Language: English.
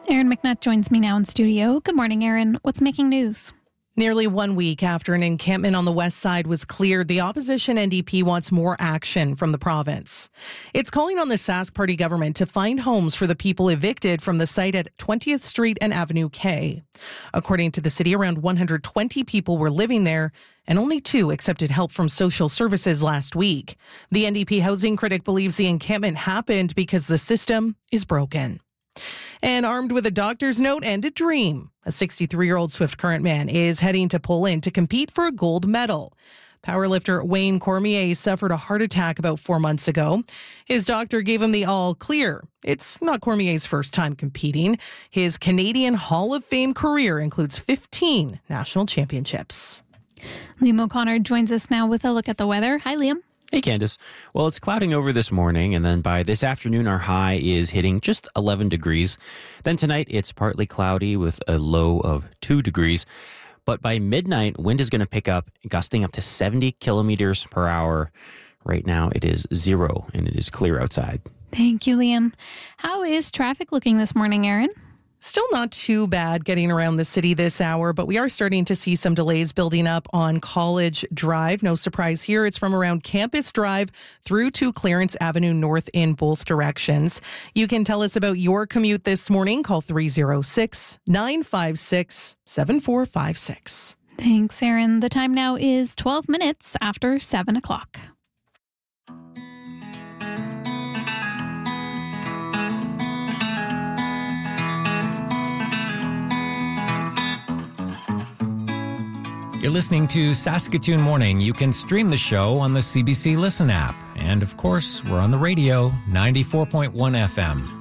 Erin McNutt joins me now in studio. Good morning, Erin. What's making news? Nearly 1 week after an encampment on the west side was cleared, the opposition NDP wants more action from the province. It's calling on the Sask Party government to find homes for the people evicted from the site at 20th Street and Avenue K. According to the city, around 120 people were living there, and only 2 accepted help from social services last week. The NDP housing critic believes the encampment happened because the system is broken. And armed with a doctor's note and a dream, a 63-year-old Swift Current man is heading to Poland to compete for a gold medal. Powerlifter Wayne Cormier suffered a heart attack about 4 months ago. His doctor gave him the all clear. It's not Cormier's first time competing. His Canadian Hall of Fame career includes 15 national championships. Liam O'Connor joins us now with a look at the weather. Hi, Liam. Hey, Candace. Well, it's clouding over this morning, and then by this afternoon, our high is hitting just 11 degrees. Then tonight, it's partly cloudy with a low of 2 degrees. But by midnight, wind is going to pick up, gusting up to 70 kilometers per hour. Right now, it is 0, and it is clear outside. Thank you, Liam. How is traffic looking this morning, Erin? Still not too bad getting around the city this hour, but we are starting to see some delays building up on College Drive. No surprise here. It's from around Campus Drive through to Clarence Avenue North in both directions. You can tell us about your commute this morning. Call 306-956-7456. Thanks, Erin. The time now is 12 minutes after 7 o'clock. You're listening to Saskatoon Morning. You can stream the show on the CBC Listen app. And of course, we're on the radio, 94.1 FM.